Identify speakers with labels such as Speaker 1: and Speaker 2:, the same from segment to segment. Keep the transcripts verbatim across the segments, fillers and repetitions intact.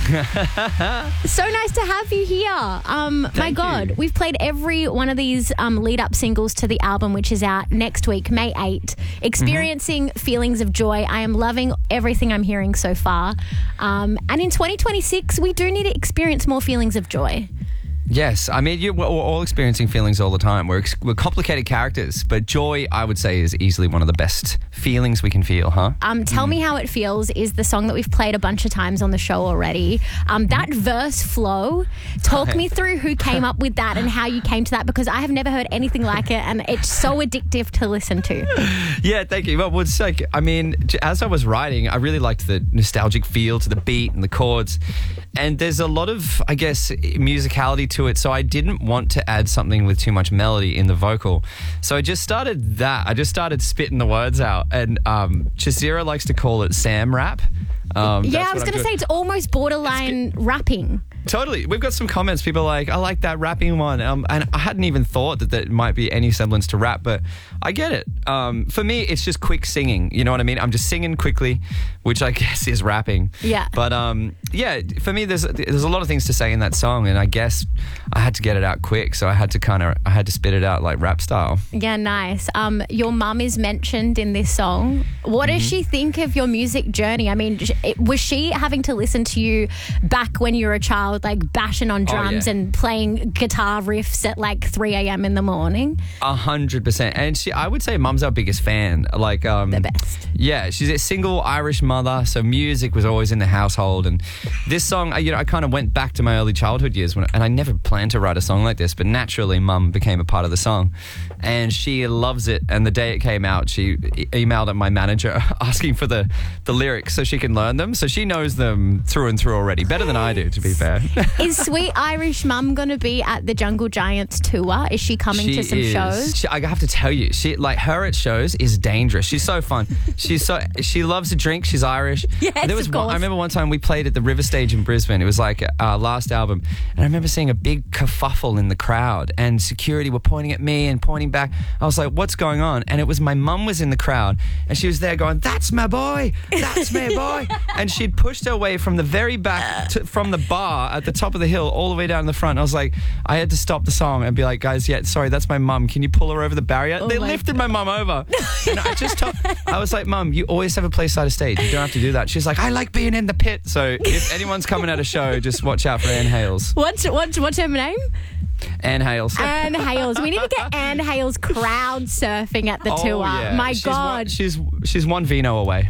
Speaker 1: So nice to have you here. Um, my
Speaker 2: Thank
Speaker 1: God,
Speaker 2: you.
Speaker 1: we've played every one of these um, lead-up singles to the album, which is out next week, May eighth. Experiencing
Speaker 2: Mm-hmm.
Speaker 1: feelings of joy. I am loving everything I'm hearing so far. Um, and in twenty twenty-six, we do need to experience more feelings of joy.
Speaker 2: Yes, I mean, you, we're all experiencing feelings all the time. We're, ex- we're complicated characters, but joy, I would say, is easily one of the best feelings we can feel, huh?
Speaker 1: Um, Tell Me How It Feels is the song that we've played a bunch of times on the show already. Um, that verse flow, talk me through who came up with that and how you came to that, because I have never heard anything like it and it's so addictive to listen to.
Speaker 2: Yeah, thank you. Well, it's like, I mean, j- as I was writing, I really liked the nostalgic feel to the beat and the chords. And there's a lot of, I guess, musicality to it. So I didn't want to add something with too much melody in the vocal. So I just started that. I just started spitting the words out. And um, Chazira likes to call it Sam rap. Um,
Speaker 1: Yeah,
Speaker 2: that's
Speaker 1: I was
Speaker 2: what I'm
Speaker 1: going to say
Speaker 2: doing.
Speaker 1: it's almost borderline rapping.
Speaker 2: Totally. We've got some comments. People are like, I like that rapping one. Um, and I hadn't even thought that there might be any semblance to rap, but I get it. Um, for me, it's just quick singing. You know what I mean? I'm just singing quickly, which I guess is rapping.
Speaker 1: Yeah.
Speaker 2: But um, yeah, for me, there's there's a lot of things to say in that song, and I guess I had to get it out quick, so I had to kind of I had to spit it out like rap style.
Speaker 1: Yeah, nice. Um, your mum is mentioned in this song. What does she think of your music journey? I mean, j- it- was she having to listen to you back when you were a child, like bashing on drums
Speaker 2: yeah.
Speaker 1: and playing guitar riffs at like three a.m. in the morning?
Speaker 2: A hundred percent. And she, I would say mum's our biggest fan. Like, um,
Speaker 1: The best.
Speaker 2: Yeah, she's a single Irish mother, so music was always in the household. And this song, I- you know, I kind of went back to my early childhood years, when, and I never planned to write a song like this, but naturally mum became a part of the song. And she loves it. And the day it came out, she e- emailed at my manager asking for the, the lyrics so she can learn them. So she knows them through and through already, better than I do, to be fair.
Speaker 1: Is Sweet Irish Mum going to be at the Jungle Giants tour? Is she coming
Speaker 2: She
Speaker 1: to some
Speaker 2: is.
Speaker 1: shows?
Speaker 2: She, I have to tell you, she like her at shows is dangerous. She's so fun. She's so she loves to drink. She's Irish.
Speaker 1: Yes,
Speaker 2: there was
Speaker 1: of
Speaker 2: one,
Speaker 1: course.
Speaker 2: I remember one time we played at the River Stage in Brisbane. It was like our last album, and I remember seeing a big kerfuffle in the crowd, and security were pointing at me and pointing back. I was like, "What's going on?" And it was my mum was in the crowd, and she was there going, "That's my boy. That's my boy." And she'd pushed her way from the very back to, from the bar at the top of the hill all the way down to the front. I was like, I had to stop the song and be like, guys, yeah, sorry, that's my mum. Can you pull her over the barrier?
Speaker 1: Oh
Speaker 2: they
Speaker 1: my
Speaker 2: lifted my mum over. And I just told, I was like, Mum, you always have a place side of stage. You don't have to do that. She's like, I like being in the pit. So if anyone's coming at a show, just watch out for Anne Hales.
Speaker 1: What's, what's, what's her name?
Speaker 2: Anne Hales.
Speaker 1: Anne Hales. We need to get Anne Hales crowd surfing at the
Speaker 2: Oh,
Speaker 1: tour.
Speaker 2: yeah.
Speaker 1: My
Speaker 2: she's
Speaker 1: God.
Speaker 2: One, she's she's one vino away.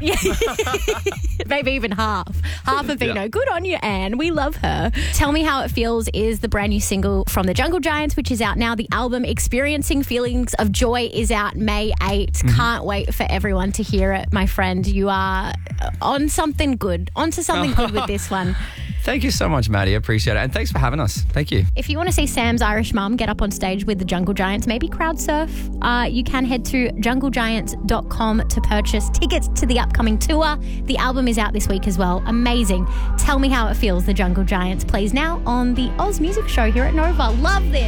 Speaker 1: Maybe even half. Half a vino.
Speaker 2: Yeah.
Speaker 1: Good on you, Anne. We love her. Tell Me How It Feels is the brand new single from the Jungle Giants, which is out now. The album Experiencing Feelings of Joy is out May eighth.
Speaker 2: Mm-hmm.
Speaker 1: Can't wait for everyone to hear it, my friend. You are on something good. Onto something good with this one.
Speaker 2: Thank you so much, Maddie. I appreciate it. And thanks for having us. Thank you.
Speaker 1: If you want to see Sam's Irish mum get up on stage with the Jungle Giants, maybe crowd surf, uh, you can head to jungle giants dot com to purchase tickets to the upcoming tour. The album is out this week as well. Amazing. Tell Me How It Feels, the Jungle Giants plays now on the Oz Music Show here at Nova. Love this.